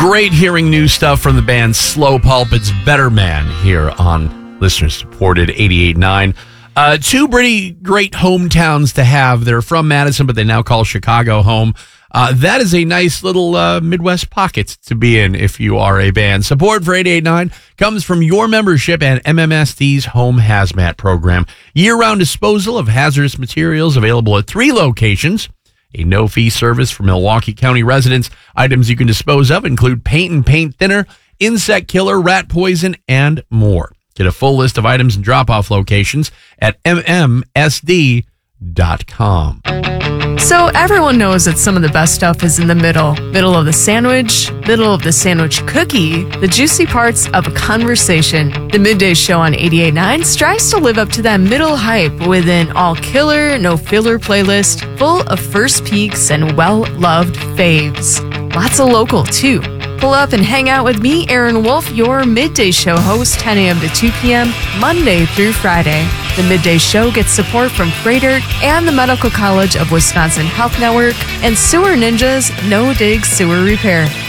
Great hearing new stuff from the band Slow Pulp. It's Better Man here on listener-supported 88.9. Two pretty great hometowns to have. They're from Madison, but they now call Chicago home. That is a nice little Midwest pocket to be in if you are a band. Support for 88.9 comes from your membership and MMSD's Home Hazmat program. Year-round disposal of hazardous materials available at 3 locations. A no-fee service for Milwaukee County residents. Items you can dispose of include paint and paint thinner, insect killer, rat poison, and more. Get a full list of items and drop-off locations at mmsd.com. So everyone knows that some of the best stuff is in the middle. Middle of the sandwich, middle of the sandwich cookie, the juicy parts of a conversation. The Midday Show on 88.9 strives to live up to that middle hype with an all-killer, no-filler playlist full of first peeks and well-loved faves. Lots of local, too. Pull up and hang out with me, Aaron Wolf, your Midday Show host, 10 a.m. to 2 p.m., Monday through Friday. The Midday Show gets support from Freighter and the Medical College of Wisconsin Health Network and Sewer Ninjas No Dig Sewer Repair.